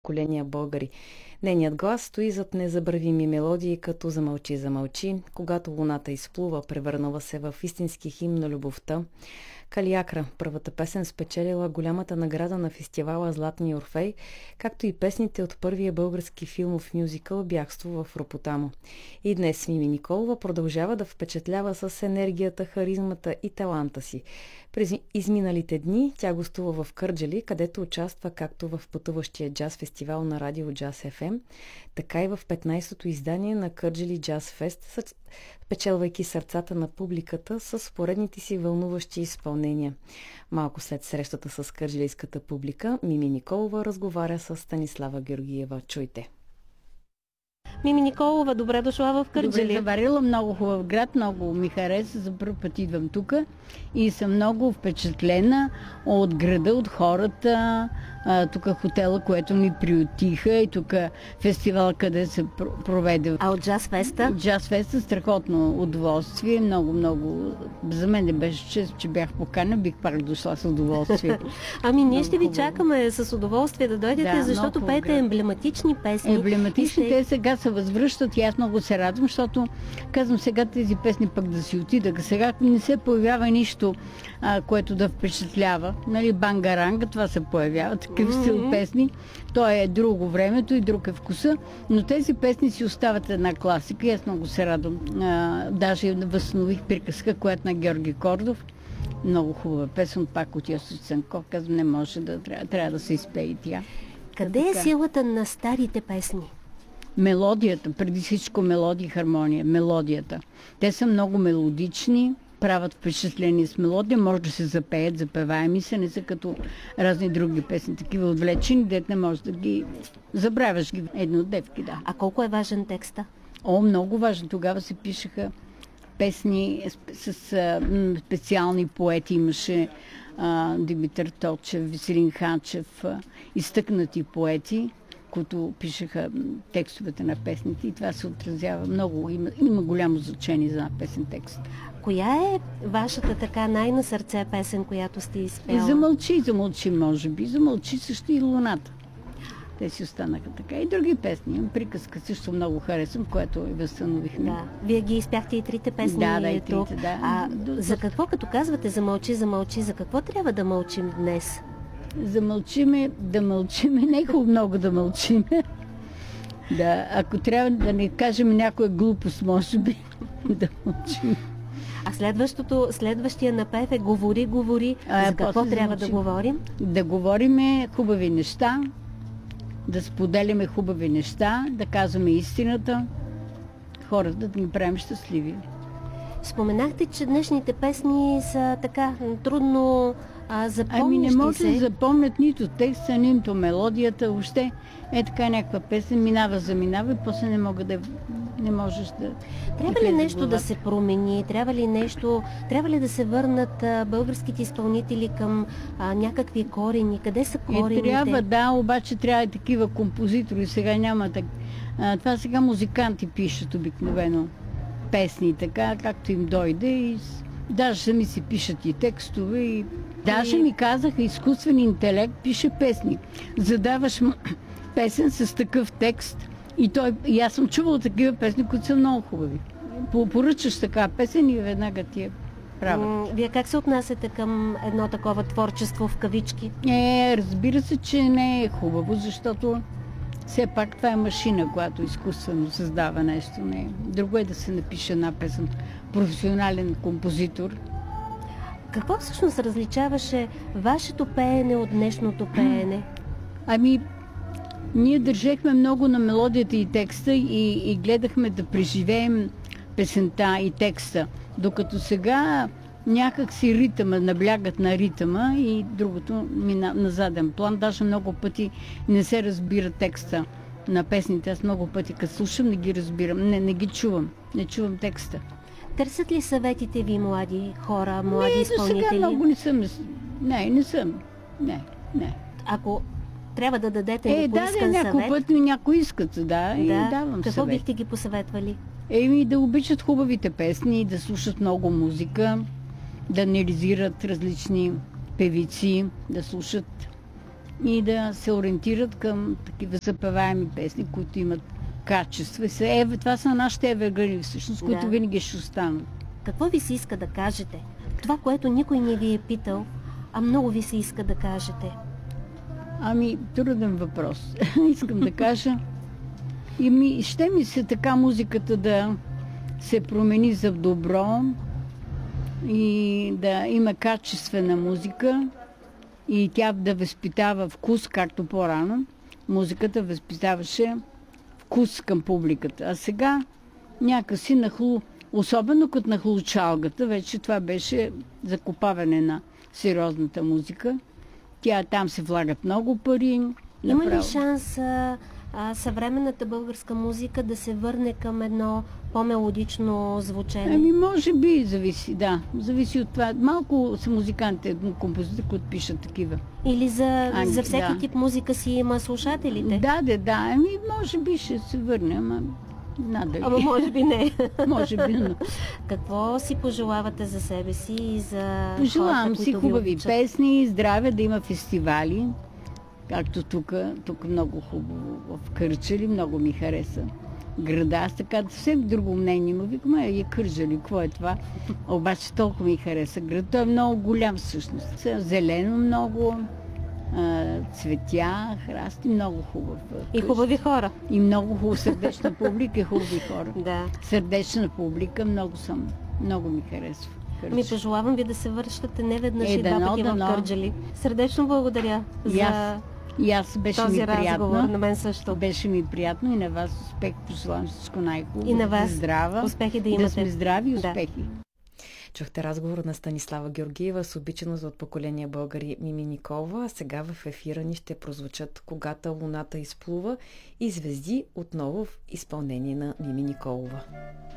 поколения българи. Нейният глас стои зад незабравими мелодии, като "Замълчи, замълчи", "Когато луната изплува", превърнала се в истински химн на любовта. "Калиакра", първата песен, спечелила голямата награда на фестивала Златния Орфей, както и песните от първия български филмов мюзикъл "Бягство в ропота му". И днес Мими Николова продължава да впечатлява с енергията, харизмата и таланта си. През изминалите дни тя гостува в Кърджали, където участва както в потъващия джаз фестивал на радио Джаз FM, така и в 15-то издание на Кърджали Джаз Фест, печелвайки сърцата на публиката с поредните си вълнуващи изпълнения. Малко след срещата с кърджалийската публика, Мими Николова разговаря с Станислава Георгиева. Чуйте! Мими Николова, добре дошла в Кърджали. Добре заварила, много хубав град, много ми хареса, за първ път идвам тук и съм много впечатлена от града, от хората, тук хотела, което ни приютиха и тук фестивал, къде се проведе. А от Джаз Феста? Джаз Феста, страхотно удоволствие, много. За мен не беше чест, че бях покана, бих пак дошла с удоволствие. Ами ние ще ви чакаме с удоволствие да дойдете, защото пеете емблематични песни. Емблематични, те сега се възвръщат и аз много се радвам, защото казвам сега тези песни пък да си отида. Сега не се появява нищо, което да впечатлява. Нали, бангаранга, това се появява, такъв стил песни. То е друго времето и друг е вкуса, но тези песни си остават една класика и аз много се радвам. Даже възстанових приказка, която на Георги Кордов. Много хубава песен, пак от Йосиф Цанков. Казвам, не може да трябва да се изпее и тя. Къде е силата на старите песни? Мелодията, преди всичко мелодия и хармония. Мелодията. Те са много мелодични, правят впечатление с мелодия, може да се запеят, запеваеми са, не са като разни други песни, такива отвлечени, дет не можеш да ги забравяш ги еднодневки, да. А колко е важен текста? Много важен. Тогава се пишеха песни с специални поети. Имаше Димитър Точев, Веселин Хачев, изтъкнати поети, които пишеха текстовете на песните и това се отразява много. Има голямо значение за песен текст. Коя е вашата така най-на сърце песен, която сте изпяла? Замълчи, може би. Замълчи също и луната. Те си останаха така. И други песни. Приказка също много харесвам, което и възстановихме. Да. Вие ги изпяхте и трите песни. Да, и трите, да. За какво, като казвате замълчи, за какво трябва да мълчим днес? Да мълчиме, не е хубаво много да мълчиме. Да, ако трябва да не кажем някоя глупост, може би, да мълчим. А следващия напев е говори. За какво трябва да говорим? Да говориме хубави неща, да споделяме хубави неща, да казваме истината, хората да ни правим щастливи. Споменахте, че днешните песни са така трудно запомнящи. Ами не може да запомнят нито текста, нито мелодията. Въобще е така някаква песен, минава и после не можеш да... Трябва ли нещо да се промени? Трябва ли да се върнат българските изпълнители към някакви корени? Къде са корените? Трябва, да, обаче трябва и такива композитори. Сега няма так... Това сега музиканти пишат обикновено песни, така както им дойде и даже сами си пишат и текстове и даже ми казаха, изкуствен интелект пише песни. Задаваш песен с такъв текст и аз съм чувала такива песни, които са много хубави. Поръчаш така песен и веднага ти я правят. Вие как се отнасяте към едно такова творчество в кавички? Разбира се, че не е хубаво, защото все пак това е машина, която изкуствено създава нещо. Друго е да се напише една песен. Професионален композитор. Какво всъщност различаваше вашето пеене от днешното пеене? Ние държахме много на мелодията и текста и гледахме да преживеем песента и текста. Докато сега някак си ритъма, наблягат на ритъма и другото на заден план. Даже много пъти не се разбира текста на песните. Аз много пъти, като слушам, не ги разбирам. Не ги чувам. Не чувам текста. Търсят ли съветите ви млади хора, млади изпълнители? Не, сега много не съм. Не съм. Не. Ако трябва да дадете непоискан съвет... някой път някои искат, да, и давам Какво съвет. бихте ги посъветвали? Да обичат хубавите песни, да слушат много музика, да анализират различни певици, да слушат и да се ориентират към такива запеваеми песни, които имат качество. Това са нашите евергрини, всъщност, които винаги ще останат. Какво ви се иска да кажете? Това, което никой не ви е питал, а много ви се иска да кажете. Труден въпрос. Искам да кажа. Ще ми се така музиката да се промени за добро и да има качествена музика и тя да възпитава вкус, както по-рано. Музиката възпитаваше вкус към публиката. А сега някакси особено като нахлу чалгата, вече това беше закопаване на сериозната музика. Там се влагат много пари. Има ли шанс съвременната българска музика да се върне към едно по-мелодично звучене? Може би, зависи, да. Зависи от това. Малко са музикантите, композитори, които пишат такива. Или за всеки тип музика си има слушателите? Да. Може би ще се върне, надали. Може би не. Може би, но... Какво си пожелавате за себе си и за Пожелавам си хубави песни, здраве, да има фестивали. Както тук много хубаво в Кърджали, много ми хареса града. Аз така все друго мнение му викам, Кърджали, какво е това? Обаче толкова ми хареса град. Той е много голям всъщност. Зелено много, цветя, храсти, много хубав. И хубави хора. И много хубава сърдечна публика и хубави хора. Да. Сърдечна публика, много ми харесва. Пожелавам ви да се връщате не веднъж и два пъти в Кърджали. Сърдечно благодаря за този разговор. На мен също. Беше ми приятно и на вас успех. Пожелавам всичко най-хубаво. И на вас здрава, успехи да имате. Да сме здрави и успехи. Чухте разговор на Станислава Георгиева с обичаност от поколение българи Мими Николова. А сега в ефира ни ще прозвучат "Когато луната изплува" и "Звезди" отново в изпълнение на Мими Николова.